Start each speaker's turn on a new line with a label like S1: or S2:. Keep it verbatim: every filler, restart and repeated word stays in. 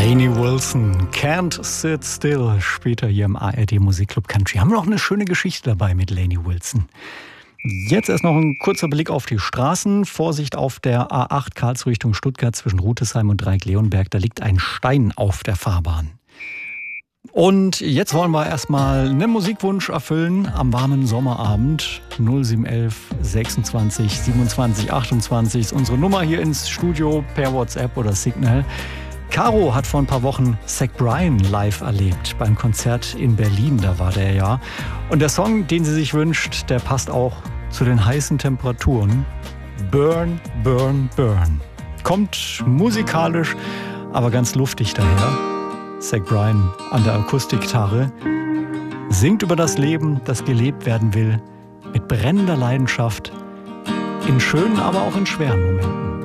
S1: Lainey Wilson, Can't Sit Still, später hier im A R D Musikclub Country. Haben wir noch eine schöne Geschichte dabei mit Lainey Wilson. Jetzt erst noch ein kurzer Blick auf die Straßen. Vorsicht auf der A acht Karlsruhe Richtung Stuttgart zwischen Rutesheim und Dreieck-Leonberg. Da liegt ein Stein auf der Fahrbahn. Und jetzt wollen wir erstmal einen Musikwunsch erfüllen am warmen Sommerabend. null sieben eins eins sechsundzwanzig siebenundzwanzig achtundzwanzig ist unsere Nummer hier ins Studio per WhatsApp oder Signal. Caro hat vor ein paar Wochen Zach Bryan live erlebt beim Konzert in Berlin, da war der ja. Und der Song, den sie sich wünscht, der passt auch zu den heißen Temperaturen. Burn, Burn, Burn. Kommt musikalisch, aber ganz luftig daher. Zach Bryan an der Akustikgitarre singt über das Leben, das gelebt werden will, mit brennender Leidenschaft, in schönen, aber auch in schweren Momenten.